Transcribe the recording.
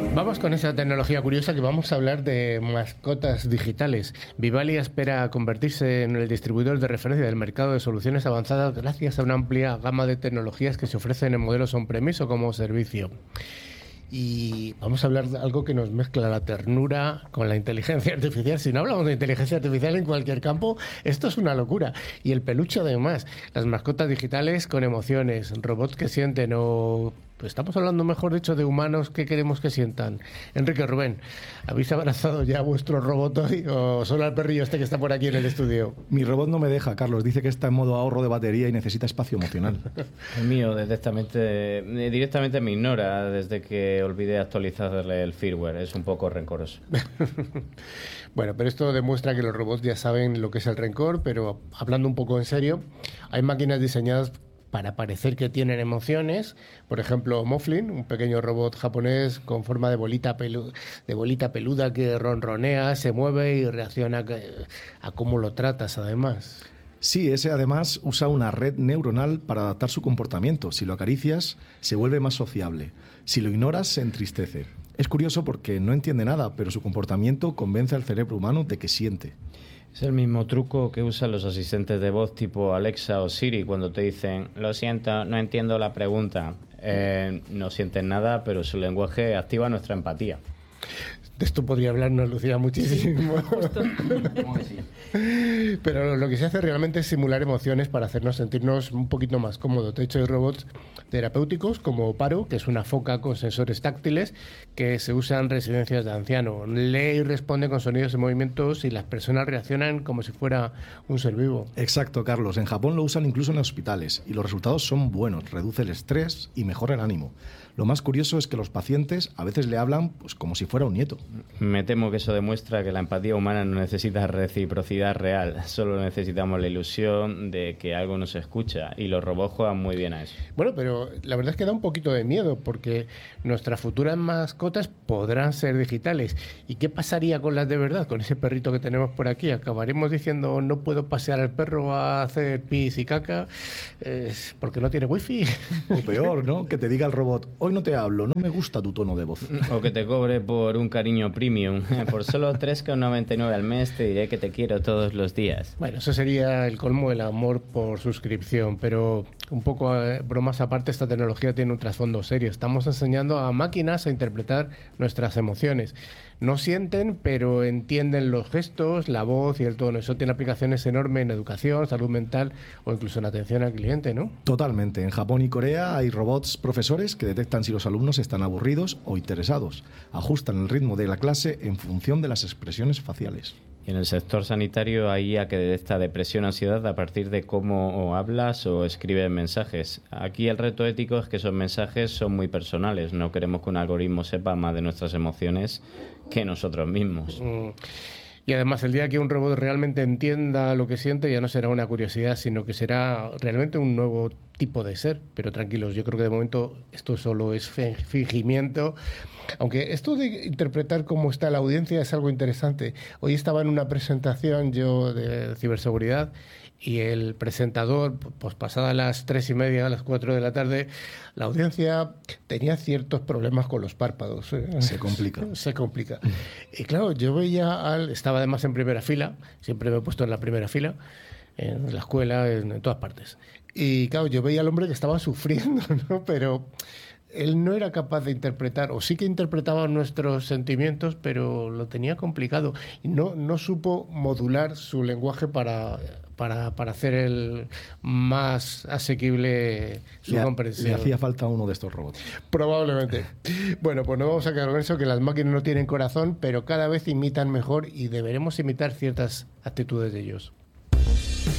Vamos con esa tecnología curiosa que vamos a hablar de mascotas digitales. Vivalia espera convertirse en el distribuidor de referencia del mercado de soluciones avanzadas gracias a una amplia gama de tecnologías que se ofrecen en modelos on-premise o como servicio. Y vamos a hablar de algo que nos mezcla la ternura con la inteligencia artificial. Si no hablamos de inteligencia artificial en cualquier campo, esto es una locura. Y el peluche además, las mascotas digitales con emociones, robots que sienten o... Pues estamos hablando, mejor dicho, de humanos que queremos que sientan. Enrique, Rubén, ¿habéis abrazado ya vuestro robot hoy o solo al perrillo este que está por aquí en el estudio? Mi robot no me deja, Carlos. Dice que está en modo ahorro de batería y necesita espacio emocional. El mío directamente me ignora desde que olvidé actualizarle el firmware. Es un poco rencoroso. Bueno, pero esto demuestra que los robots ya saben lo que es el rencor, pero hablando un poco en serio, hay máquinas diseñadas para parecer que tienen emociones. Por ejemplo, Moflin, un pequeño robot japonés con forma de bolita peluda que ronronea, se mueve y reacciona a cómo lo tratas, además. Sí, ese además usa una red neuronal para adaptar su comportamiento. Si lo acaricias, se vuelve más sociable. Si lo ignoras, se entristece. Es curioso porque no entiende nada, pero su comportamiento convence al cerebro humano de que siente. Es el mismo truco que usan los asistentes de voz tipo Alexa o Siri cuando te dicen: lo siento, no entiendo la pregunta. No sienten nada, pero su lenguaje activa nuestra empatía. De esto podría hablarnos Lucía muchísimo. Pero lo que se hace realmente es simular emociones para hacernos sentirnos un poquito más cómodos. De hecho, hay robots terapéuticos como Paro, que es una foca con sensores táctiles que se usan en residencias de ancianos. Lee y responde con sonidos y movimientos y las personas reaccionan como si fuera un ser vivo. Exacto, Carlos. En Japón lo usan incluso en hospitales y los resultados son buenos. Reduce el estrés y mejora el ánimo. Lo más curioso es que los pacientes a veces le hablan pues, como si fuera un nieto. Me temo que eso demuestra que la empatía humana no necesita reciprocidad real. Solo necesitamos la ilusión de que algo nos escucha, y los robots juegan muy bien a eso. Bueno, pero la verdad es que da un poquito de miedo porque nuestras futuras mascotas podrán ser digitales. ¿Y qué pasaría con las de verdad? Con ese perrito que tenemos por aquí. ¿Acabaremos diciendo no puedo pasear al perro a hacer pis y caca porque no tiene wifi? O peor, ¿no? Que te diga el robot: hoy no te hablo, no me gusta tu tono de voz. O que te cobre por un cariño premium. Por solo 3,99 al mes te diré que te quiero todos los días. Bueno, eso sería el colmo del amor por suscripción, pero un poco bromas aparte, esta tecnología tiene un trasfondo serio. Estamos enseñando a máquinas a interpretar nuestras emociones. No sienten, pero entienden los gestos, la voz y el tono. Eso tiene aplicaciones enormes en educación, salud mental o incluso en atención al cliente, ¿no? Totalmente. En Japón y Corea hay robots profesores que detectan si los alumnos están aburridos o interesados. Ajustan el ritmo de la clase en función de las expresiones faciales. Y en el sector sanitario hay IA que detecta depresión o ansiedad a partir de cómo hablas o escribes mensajes. Aquí el reto ético es que esos mensajes son muy personales. No queremos que un algoritmo sepa más de nuestras emociones que nosotros mismos. Y además, el día que un robot realmente entienda lo que siente, ya no será una curiosidad, sino que será realmente un nuevo tipo de ser. Pero tranquilos, yo creo que de momento esto solo es fingimiento. Aunque esto de interpretar cómo está la audiencia es algo interesante. Hoy estaba en una presentación yo de ciberseguridad y el presentador, pues pasadas las 3:30, a las 4 de la tarde, la audiencia tenía ciertos problemas con los párpados. Se complica. Se complica. Y claro, yo veía estaba además en primera fila, siempre me he puesto en la primera fila, en la escuela, en todas partes. Y claro, yo veía al hombre que estaba sufriendo, ¿no? Pero él no era capaz de interpretar, o sí que interpretaba nuestros sentimientos, pero lo tenía complicado. Y no supo modular su lenguaje para hacer el más asequible su comprensión. Le hacía falta uno de estos robots. Probablemente. Bueno, pues no vamos a quedar con eso, que las máquinas no tienen corazón, pero cada vez imitan mejor y deberemos imitar ciertas actitudes de ellos.